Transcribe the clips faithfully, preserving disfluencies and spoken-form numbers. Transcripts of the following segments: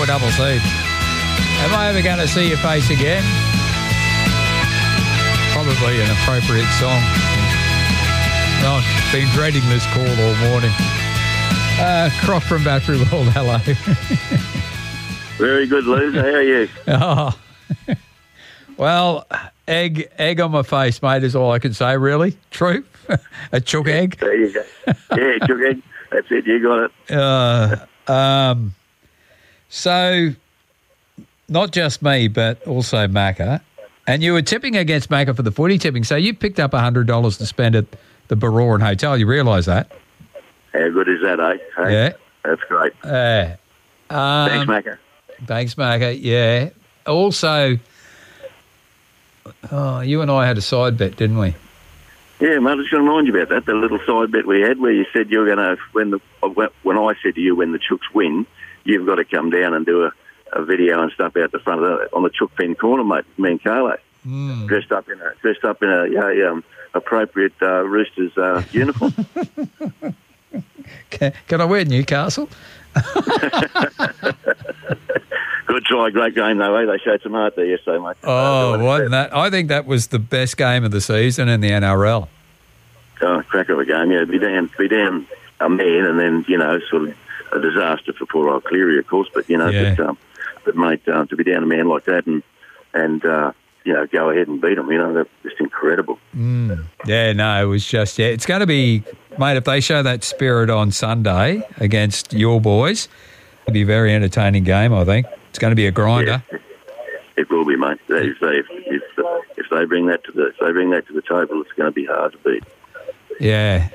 four double seed. Am I ever going to see your face again? Probably an appropriate song. No, I've been dreading this call all morning. Uh, Croc from Battery World, hello. Very good, Liz. How are you? Oh. Well, egg egg on my face, mate, is all I can say, really. True? A chook egg? There you go. Yeah, chook egg. That's it. You got it. Uh, um, so, not just me, but also Macca. And you were tipping against Macca for the footy tipping, so you picked up one hundred dollars to spend at the Baroran Hotel. You realise that? How good is that, eh? Hey, yeah. That's great. Uh, um, Thanks, Macca. Thanks, Macca. Yeah. Also, oh, you and I had a side bet, didn't we? Yeah, mate, I was going to remind you about that, the little side bet we had where you said you were going to, when the when I said to you, when the Chooks win, you've got to come down and do a, a video and stuff out the front of the, on the Chook Pen corner, mate, me and Carlo. Mm. Dressed up in a, dressed up in a, a um, appropriate uh, Roosters uh, uniform. Can, can I wear Newcastle? Good try, great game though, eh? They showed some art there yesterday, mate. Oh, wasn't that? I think that was the best game of the season in the N R L. Oh, cracker of a game, yeah. Be down, be down a man, and then you know, sort of a disaster for poor old Cleary, of course. But you know, Yeah. but, um, but mate, um, to be down a man like that, and and uh, you know, go ahead and beat them, you know, that's just incredible. Mm. Yeah, no, it was just yeah. It's going to be, mate. If they show that spirit on Sunday against your boys, it'll be a very entertaining game. I think it's going to be a grinder. Yeah, it will be, mate. They, if, they, if, if, if they bring that to the if they bring that to the table, it's going to be hard to beat. Yeah.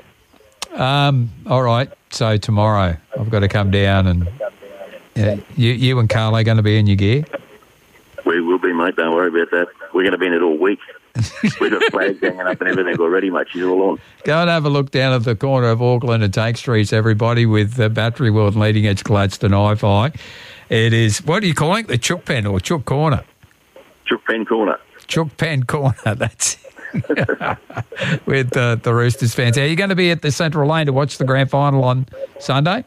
Um. All right. So tomorrow, I've got to come down and yeah, you, you and Carl are going to be in your gear. We will be, mate. Don't worry about that. We're going to be in it all week. We've got flags hanging up and everything already, mate. She's all on. Go and have a look down at the corner of Auckland and Tank Streets, everybody, with the Battery World and Leading Edge Gladstone Hi-Fi. It is, what do you call it? The Chook Pen or Chook Corner? Chook Pen Corner. Chook Pen Corner, that's it. With uh, the Roosters fans. Are you going to be at the Central Lane to watch the grand final on Sunday?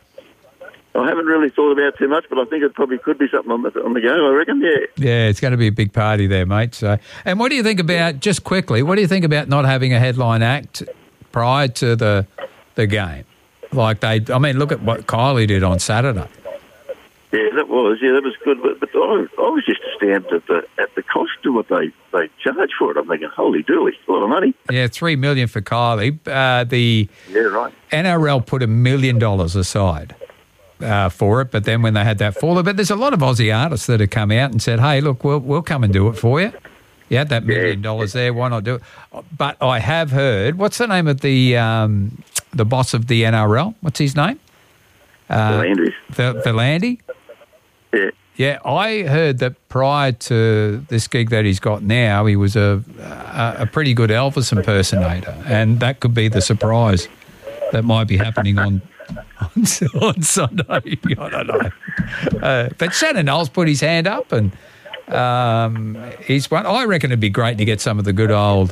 I haven't really thought about it too much, but I think it probably could be something on the, on the go, I reckon, yeah. Yeah, it's going to be a big party there, mate. So, and what do you think about, just quickly, what do you think about not having a headline act prior to the the game? Like they, I mean, look at what Kylie did on Saturday. Yeah, that was, yeah, that was good. But, but I, I was just astounded at the, at the cost of what they, they charge for it. I'm thinking, holy dooly, a lot of money. Yeah, three million dollars for Kylie. Uh, the yeah, right. N R L put a million dollars aside. Uh, for it, but then when they had that fall, but there's a lot of Aussie artists that have come out and said, hey, look, we'll we'll come and do it for you. You had that million dollars there, why not do it? But I have heard, what's the name of the um, the boss of the N R L? What's his name? Uh, Landry. Valandy? Yeah. Yeah, I heard that prior to this gig that he's got now, he was a, a, a pretty good Elvis impersonator, and that could be the surprise that might be happening on On, on Sunday. I don't know. Uh, but Shannon Knowles put his hand up and um, he's one. I reckon it'd be great to get some of the good old,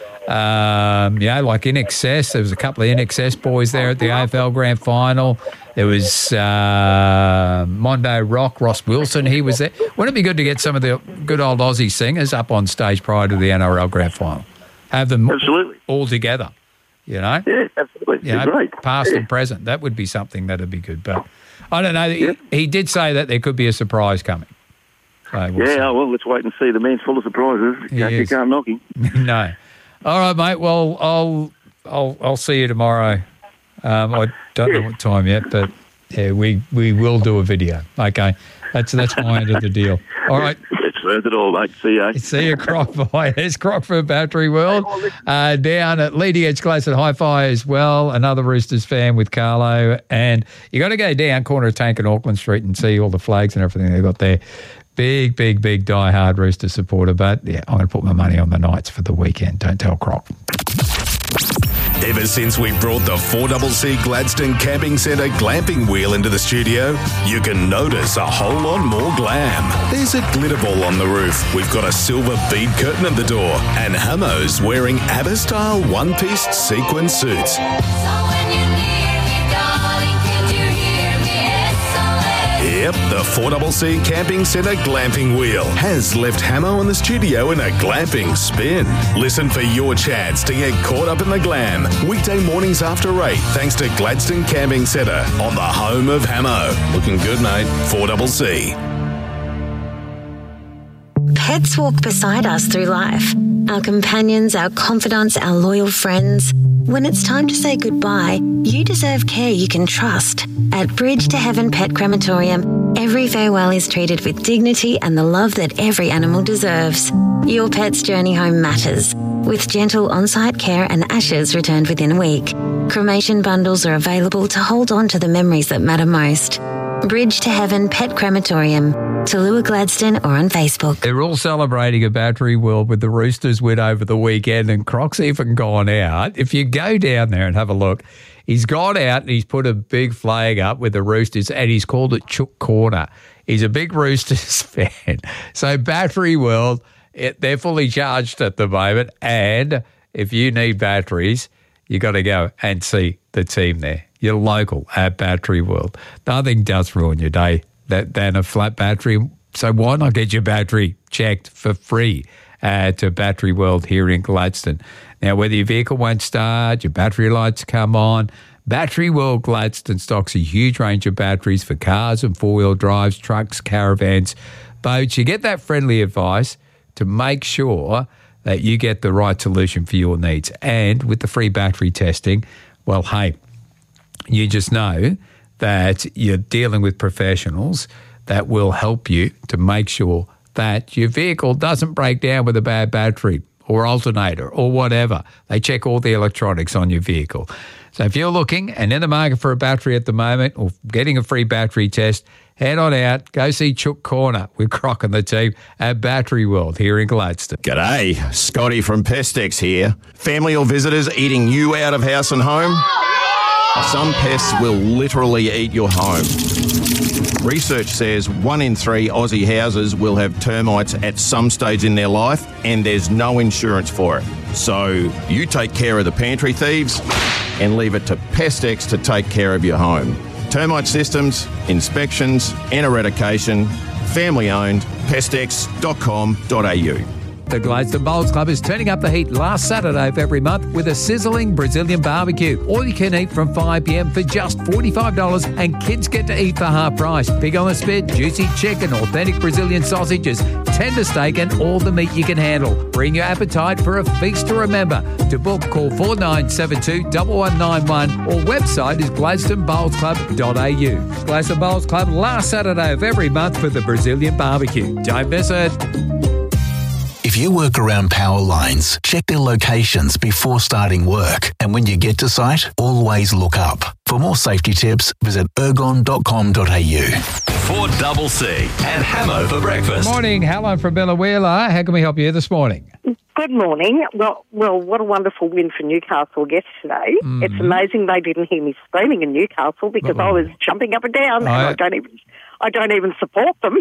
um, you know, like In Excess. There was a couple of In Excess boys there at the A F L Grand Final. There was uh, Mondo Rock, Ross Wilson. He was there. Wouldn't it be good to get some of the good old Aussie singers up on stage prior to the N R L Grand Final? Have them Absolutely. all together. You know? Yeah, absolutely. You know, great. past yeah. and present. That would be something that would be good. But I don't know. Yeah. He, he did say that there could be a surprise coming. So we'll yeah, see. well, let's wait and see. The man's full of surprises. He You is. can't knock him. No. All right, mate. Well, I'll I'll I'll see you tomorrow. Um, I don't know what time yet, but yeah, we, we will do a video. Okay, that's that's my end of the deal. All right. It's worth it all, mate. See you. See you, Croc. Bye. There's Croc for Battery World. Uh, down at Leading Edge Gladstone Hi-Fi as well. Another Roosters fan with Carlo. And you got to go down corner of Tank and Auckland Street and see all the flags and everything they've got there. Big, big, big die-hard Rooster supporter. But, yeah, I'm going to put my money on the Knights for the weekend. Don't tell Croc. Ever since we brought the four C C Gladstone Camping Centre glamping wheel into the studio, you can notice a whole lot more glam. There's a glitter ball on the roof, we've got a silver bead curtain at the door, and Hamos wearing ABBA-style one-piece sequin suits. Yep, the four C C Camping Centre Glamping Wheel has left Hamo in the studio in a glamping spin. Listen for your chance to get caught up in the glam weekday mornings after eight, thanks to Gladstone Camping Centre on the home of Hamo. Looking good, mate. four C C. Pets walk beside us through life. Our companions, our confidants, our loyal friends. When it's time to say goodbye, you deserve care you can trust. At Bridge to Heaven Pet Crematorium, every farewell is treated with dignity and the love that every animal deserves. Your pet's journey home matters, with gentle on-site care and ashes returned within a week. Cremation bundles are available to hold on to the memories that matter most. Bridge to Heaven Pet Crematorium, Tallua Gladstone, or on Facebook. They're all celebrating a Battery World with the Roosters win over the weekend, and Croc's even gone out. If you go down there and have a look, he's gone out and he's put a big flag up with the Roosters and he's called it Chook Corner. He's a big Roosters fan. So Battery World, it, they're fully charged at the moment, and if you need batteries, you got to go and see the team there. You're local at Battery World. Nothing does ruin your day that, than a flat battery. So why not get your battery checked for free uh, to Battery World here in Gladstone? Now, whether your vehicle won't start, your battery lights come on, Battery World Gladstone stocks a huge range of batteries for cars and four-wheel drives, trucks, caravans, boats. You get that friendly advice to make sure that you get the right solution for your needs. And with the free battery testing, well, hey, you just know that you're dealing with professionals that will help you to make sure that your vehicle doesn't break down with a bad battery or alternator or whatever. They check all the electronics on your vehicle. So if you're looking and in the market for a battery at the moment or getting a free battery test, head on out, go see Chook Corner with Croc and the team at Battery World here in Gladstone. G'day, Scotty from Pestex here. Family or visitors eating you out of house and home? Some pests will literally eat your home. Research says one in three Aussie houses will have termites at some stage in their life, and there's no insurance for it. So you take care of the pantry thieves and leave it to Pestex to take care of your home. Termite systems, inspections and eradication, family owned, pestex dot com dot a u. The Gladstone Bowls Club is turning up the heat last Saturday of every month with a sizzling Brazilian barbecue. All you can eat from five p m for just forty-five dollars, and kids get to eat for half price. Pig on the spit, juicy chicken, authentic Brazilian sausages, tender steak and all the meat you can handle. Bring your appetite for a feast to remember. To book, call four nine seven two, one one nine one or website is gladstone bowls club dot a u. Gladstone Bowls Club last Saturday of every month for the Brazilian barbecue. Don't miss it. If you work around power lines, check their locations before starting work. And when you get to site, always look up. For more safety tips, visit ergon dot com dot a u. four C C and Hamo for breakfast. Morning, Helen from Bella Wheeler. How can we help you this morning? Good morning. Well, well, what a wonderful win for Newcastle yesterday. Mm. It's amazing they didn't hear me screaming in Newcastle because Uh-oh. I was jumping up and down, I... and I don't even... I don't even support them.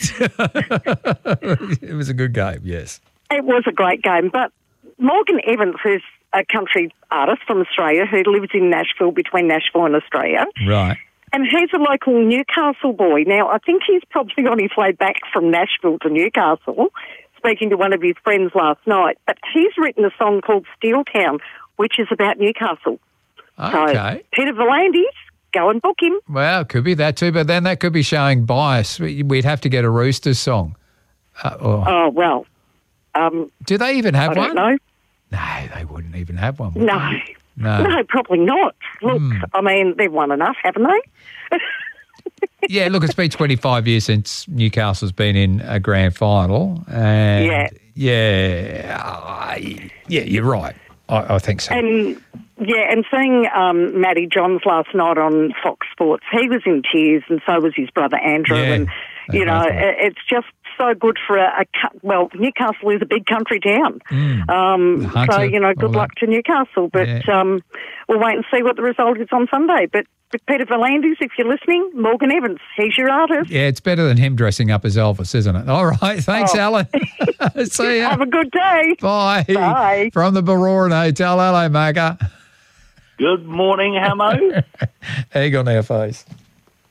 It was a good game, yes. It was a great game. But Morgan Evans is a country artist from Australia who lives in Nashville, between Nashville and Australia. Right. And he's a local Newcastle boy. Now, I think he's probably on his way back from Nashville to Newcastle, speaking to one of his friends last night. But he's written a song called Steel Town, which is about Newcastle. Okay. So, Peter Volandis, go and book him. Well, it could be that too, but then that could be showing bias. We'd have to get a Roosters song. Uh, or, oh, well. Um, do they even have I don't one? know. No, they wouldn't even have one. No. They? No. No, probably not. Look, mm. I mean, they've won enough, haven't they? Yeah, look, it's been twenty-five years since Newcastle's been in a grand final. And yeah. Yeah, I, yeah, you're right. I, I think so. And yeah, and seeing um, Matty Johns last night on Fox Sports, he was in tears, and so was his brother Andrew. Yeah, and you know, it's just so good for a, a well, Newcastle is a big country town. Mm. Um, Hunter, so you know, good luck that. to Newcastle. But yeah. um, we'll wait and see what the result is on Sunday. But. But Peter Volandis, if you're listening, Morgan Evans, he's your artist. Yeah, it's better than him dressing up as Elvis, isn't it? All right, thanks, oh. Alan. See ya. Have a good day. Bye. Bye. From the Baroran Hotel. Hello, Magga. Good morning, Hamo. Egg on our face.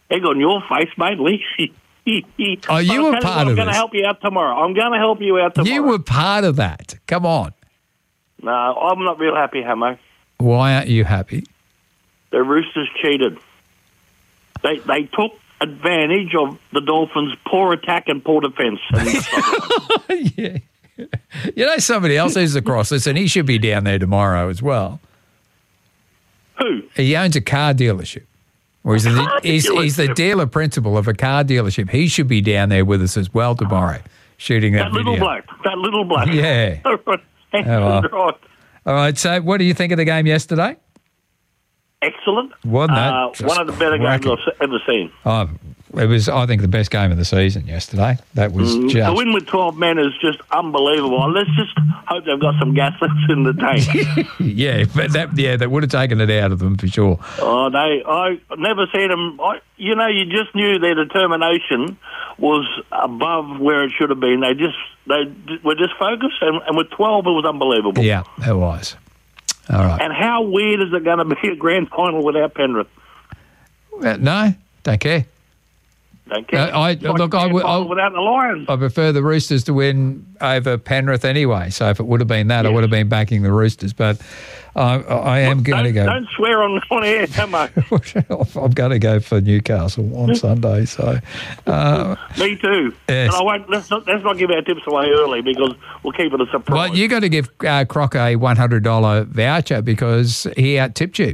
egg on your face, mainly. Oh, you were part I'm of going to this. help you out tomorrow. I'm going to help you out tomorrow. You were part of that. Come on. No, I'm not real happy, Hamo. Why aren't you happy? The Roosters cheated. They they took advantage of the Dolphins' poor attack and poor defence. Yeah. You know somebody else who's across this, and he should be down there tomorrow as well. Who? He owns a car dealership. Or he's, the, car he's, he's the dealership? dealer principal of a car dealership. He should be down there with us as well tomorrow, shooting that, That little video. bloke. That little bloke. Yeah. Excellent. well. Right. All right, so what do you think of the game yesterday? Excellent. Wasn't that Uh, just one of the better games cracking? I've ever seen. Oh, it was, I think, the best game of the season yesterday. That was Mm, just... To win with twelve men is just unbelievable. Let's just hope they've got some gas left in the tank. yeah, but that yeah, that would have taken it out of them for sure. Oh, they! I never seen them. I, you know, you just knew their determination was above where it should have been. They just they d- were just focused, and, and with twelve, it was unbelievable. Yeah, it was. All right. And how weird is it going to be a grand final without Penrith? Uh, no, don't care. Don't care. Uh, I- It's like look, a I grand would- final I- without the Lions. I prefer the Roosters to win over Penrith anyway. So if it would have been that, I would have been backing the Roosters. But I, I am going to don't, go. don't swear on on air, come on. I'm going to go for Newcastle on Sunday. So uh, Me too. Yes. And I won't. Let's not let's not give our tips away early because we'll keep it a surprise. well, you got to give uh, Croc a one hundred dollars voucher because he out tipped you.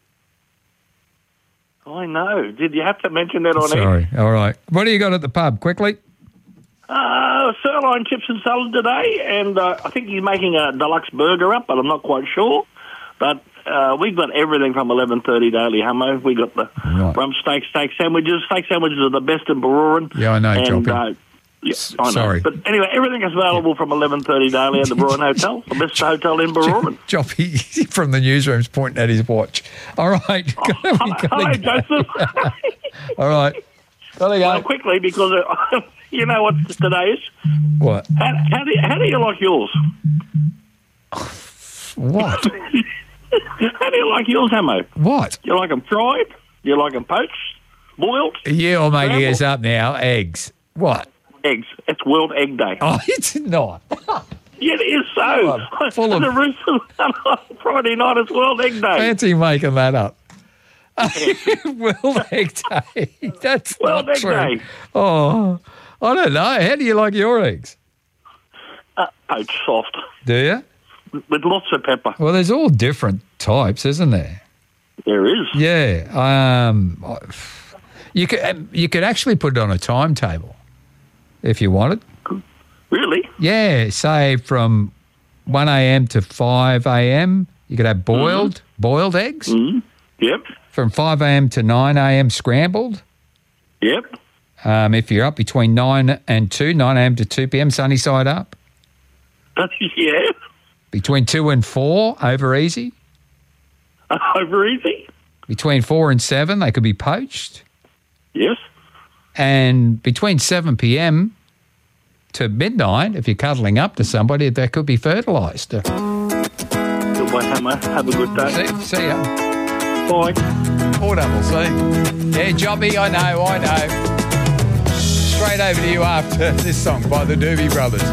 I know. Did you have to mention that on air? Sorry. All right. What do you got at the pub? Quickly. Uh, sirloin chips and salad today, and uh, I think he's making a deluxe burger up, but I'm not quite sure. But uh, we've got everything from eleven thirty daily, Hummo. We got the Right. rump steak, steak sandwiches. Steak sandwiches are the best in Baroran. Yeah, I know, and, Choppy. uh, yeah, I know. sorry. But anyway, everything is available from eleven thirty daily at the Baroran Hotel, the best hotel in Baroran. Joppy from the newsroom's pointing at his watch. All right. Oh, hello, Joseph. All right. Gotta Well, go. quickly, because uh, you know what today is. What? How, how, do, you, how do you like yours? What? How do you like yours, Hamo? What? You like them fried? You like them poached? Boiled? You're making Scrambled? us up now. Eggs. What? Eggs. It's World Egg Day. Oh, it's not. Yeah, it is so. Oh, full of- the Roosters Friday night is World Egg Day. Fancy making that up. World Egg Day. That's World not Egg true. Day. Oh, I don't know. How do you like your eggs? Uh, poached soft Do you? with lots of pepper. Well, there's all different types, isn't there? There is. Yeah. Um, you could um, you could actually put it on a timetable if you wanted. Really? Yeah, say from one a.m. to five a.m. You could have boiled boiled eggs. Mm. Yep. From five a.m. to nine a.m. scrambled. Yep. Um, if you're up between nine and two, nine a.m. to two p.m. sunny side up. Yeah. Between two and four, over easy. Over easy. Between four and seven, they could be poached. Yes. And between seven p.m. to midnight, if you're cuddling up to somebody, they could be fertilised. Goodbye, Hamo. Have a good day. See, see ya. Bye. Four double C. Yeah, Jobby, I know, I know. Straight over to you after this song by the Doobie Brothers.